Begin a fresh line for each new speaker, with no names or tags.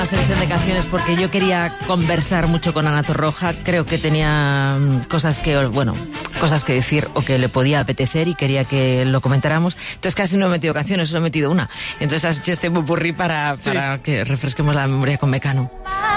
Una selección de canciones porque yo quería conversar mucho con Ana Torroja. Creo que tenía cosas que decir o que le podía apetecer y quería que lo comentáramos. Entonces casi no he metido canciones, solo he metido una. Entonces has hecho este popurrí para que refresquemos la memoria con Mecano.